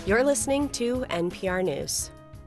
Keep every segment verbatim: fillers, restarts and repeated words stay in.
You're listening to N P R News.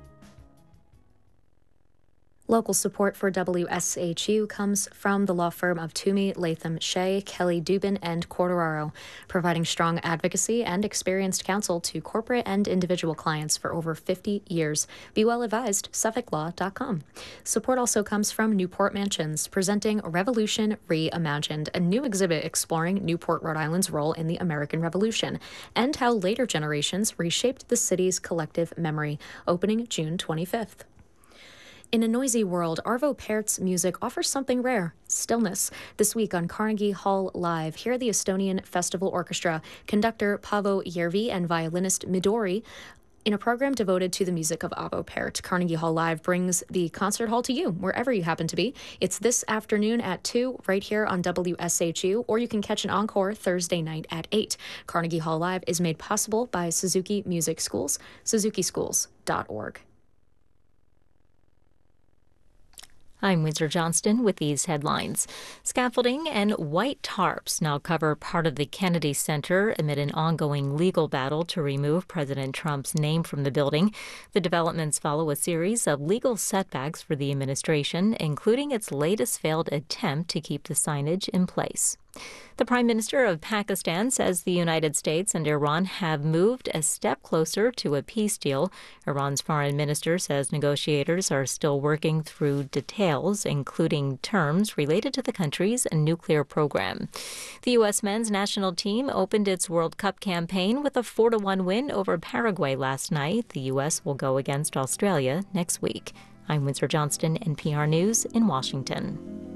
Local support for W S H U comes from the law firm of Toomey, Latham, Shea, Kelly Dubin, and Quartararo, providing strong advocacy and experienced counsel to corporate and individual clients for over fifty years. Be well advised, suffolk law dot com. Support also comes from Newport Mansions, presenting Revolution Reimagined, a new exhibit exploring Newport, Rhode Island's role in the American Revolution, and how later generations reshaped the city's collective memory, opening June twenty-fifth. In a noisy world, Arvo Pärt's music offers something rare, stillness. This week on Carnegie Hall Live, hear the Estonian Festival Orchestra, conductor Paavo Järvi and violinist Midori, in a program devoted to the music of Arvo Pärt. Carnegie Hall Live brings the concert hall to you, wherever you happen to be. It's this afternoon at two, right here on W S H U, or you can catch an encore Thursday night at eight. Carnegie Hall Live is made possible by Suzuki Music Schools, suzuki schools dot org. I'm Windsor Johnston with these headlines. Scaffolding and white tarps now cover part of the Kennedy Center amid an ongoing legal battle to remove President Trump's name from the building. The developments follow a series of legal setbacks for the administration, including its latest failed attempt to keep the signage in place. The Prime Minister of Pakistan says the United States and Iran have moved a step closer to a peace deal. Iran's foreign minister says negotiators are still working through details, including terms related to the country's nuclear program. The U S men's national team opened its World Cup campaign with a four to one win over Paraguay last night. The U S will go against Australia next week. I'm Windsor Johnston, N P R News in Washington.